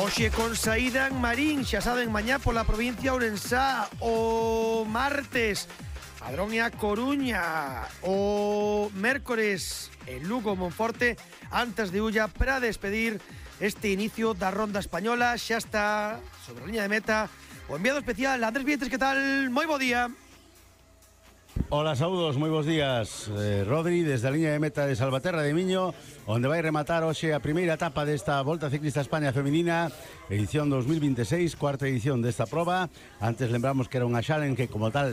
Hoxe con saída en Marín, xa saben, mañá pola provincia Ourensá. O martes Padrón e a Coruña. O mércores en Lugo, Monforte, antes de Ulla, para despedir este inicio da ronda española. Xa está sobre a liña de meta o enviado especial Andrés Vietes. Que tal? Moi bo día. Hola, saúdos, moi bons días. Rodri, desde a liña de meta de Salvaterra de Miño, onde vai rematar hoxe a primeira etapa desta Volta Ciclista España Feminina, edición 2026, cuarta edición desta proba. Antes lembramos que era unha challenge que, como tal,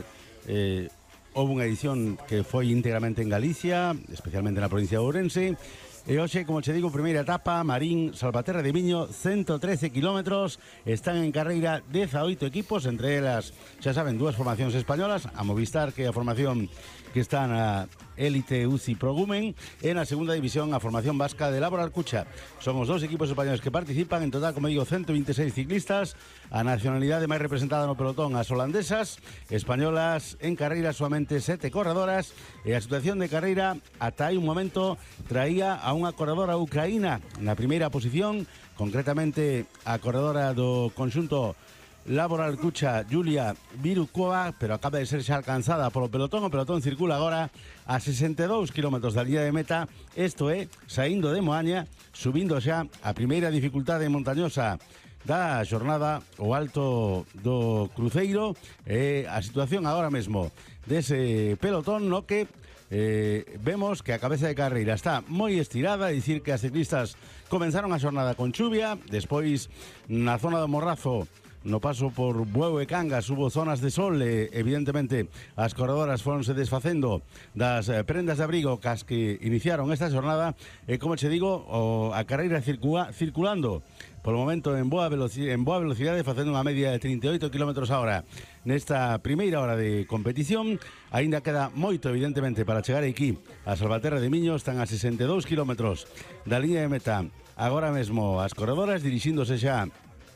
houve unha edición que foi íntegramente en Galicia, especialmente na provincia de Ourense. E hoxe, como che digo, primeira etapa, Marín, Salvaterra de Miño, 113 kilómetros. Están en carreira 18 equipos, entre elas, xa saben, dúas formacións españolas, a Movistar, que é a formación que está na Élite UCI Progumen, e na segunda división a formación vasca de Laboral Cucha. Son os dous equipos españoles que participan, en total, como digo, 126 ciclistas. A nacionalidade máis representada no pelotón, as holandesas. Españolas en carreira solamente 7 corredoras, e a situación de carreira ata hai un momento traía a unha corredora ucraína na primeira posición, concretamente a corredora do conxunto Laboral Cucha, Julia Virukova, pero acaba de ser xa alcanzada polo pelotón. O pelotón circula agora a 62 km da liña de meta. Isto é, saindo de Moaña, subindo xa a primeira dificultade montañosa da xornada, o alto do Cruceiro. A situación agora mesmo dese pelotón, no que vemos que a cabeza de carreira está moi estirada, dicir que as ciclistas comenzaron a xornada con chuvia, despois na zona do Morrazo, no paso por Bueu e Cangas, hubo zonas de sol e, evidentemente, as corredoras foronse desfacendo das prendas de abrigo cas que iniciaron esta xornada. E, como che digo, a carreira circulando polo momento en boa velocidade, facendo unha media de 38 km a hora nesta primeira hora de competición. Aínda queda moito, evidentemente, para chegar aquí a Salvaterra de Miño. Están a 62 km da liña de meta agora mesmo as corredoras, dirixíndose xa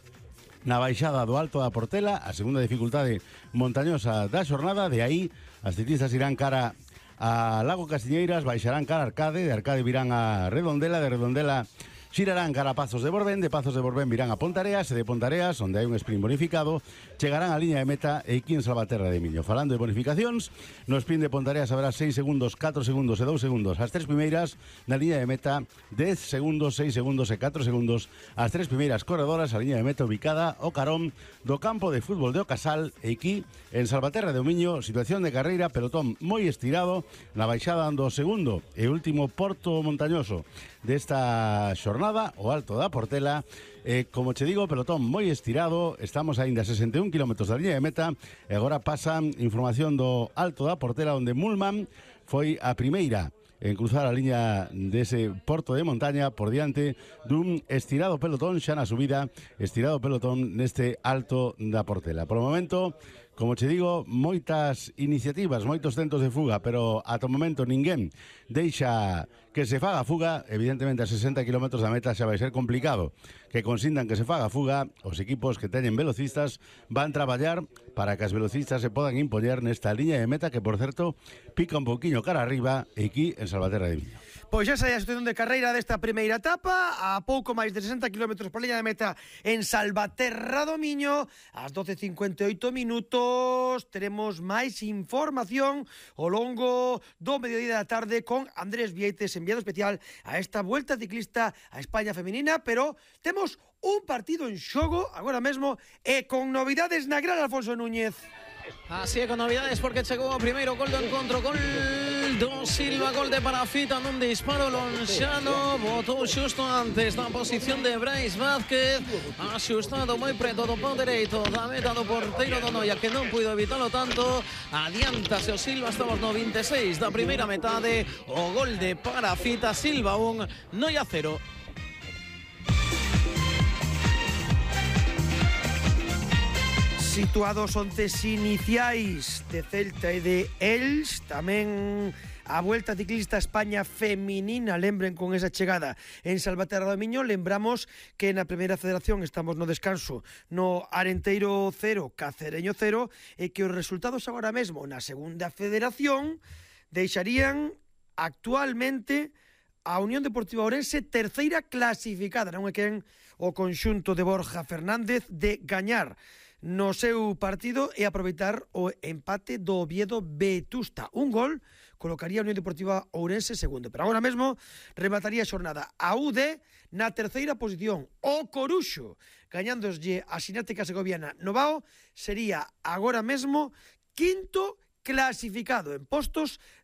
na baixada do Alto da Portela, a segunda dificultade montañosa da xornada. De aí, as ciclistas irán cara a Lago Castiñeiras, baixarán cara a Arcade, de Arcade virán a Redondela, de Redondela xirarán cara a Pazos de Borbén, de Pazos de Borbén virán a Pontareas, e de Pontareas, onde hai un sprint bonificado, chegarán á liña de meta e aquí en Salvaterra de Miño. Falando de bonificacións, no sprint de Pontareas haberá 6 segundos, 4 segundos e 2 segundos as tres primeiras, na liña de meta 10 segundos, 6 segundos e 4 segundos as tres primeiras corredoras. A liña de meta ubicada ao carón do campo de fútbol de O Casal, e aquí en Salvaterra de Miño, situación de carreira, pelotón moi estirado na baixada do segundo e último porto montañoso desta xornada, o Alto da Portela. Como che digo, pelotón moi estirado. Estamos aínda a 61 km da liña de meta e agora pasa información do Alto da Portela, onde Mulman foi a primeira en cruzar a liña dese porto de montaña por diante dun estirado pelotón xa na subida, estirado pelotón neste Alto da Portela. Por o momento, como che digo, moitas iniciativas, moitos tentos de fuga, pero ata o momento ninguén deixa que se faga fuga. Evidentemente, a 60 km da meta xa vai ser complicado que consintan que se faga fuga. Os equipos que teñen velocistas van traballar para que as velocistas se podan impoñer nesta liña de meta, que, por certo, pica un pouquiño cara arriba aquí en Salvaterra de Miño. Pois xa sai a situación de carreira desta primeira etapa, a pouco máis de 60 km por liña de meta en Salvaterra do Miño. Ás 12:58 minutos teremos máis información ao longo do mediodía da tarde con Andrés Vieites, enviado especial a esta Vuelta Ciclista a España Feminina. Pero temos un partido en xogo agora mesmo e con novidades na Gran Alfonso Núñez. Así é, con novidades, porque chegou o primeiro gol do encontro, gol do Silva, gol de Parafita nun disparo lonxano, botou xusto antes da posición de Brais Vázquez, axustado moi preto do pau dereito da meta do porteiro do Noia, que non puido evitalo tanto. Adiántase o Silva, estamos no 26 da primeira metade, o gol de Parafita. Silva 1, Noia 0. Situados onces iniciais de Celta e de Els, tamén a Vuelta Ciclista España Feminina, lembren, con esa chegada en Salvaterra do Miño. Lembramos que na primeira federación estamos no descanso no Arenteiro 0, Cacereño 0, e que os resultados agora mesmo na segunda federación deixarían actualmente a Unión Deportiva Ourense terceira clasificada. Non é quen o conxunto de Borja Fernández de gañar no seu partido e aproveitar o empate do Oviedo Vetusta. Un gol colocaría a Unión Deportiva Ourense segundo, pero agora mesmo remataría a xornada a UD na terceira posición. O Coruxo, gañándoslle a Sinática Segoviana Novao, sería agora mesmo quinto clasificado en postos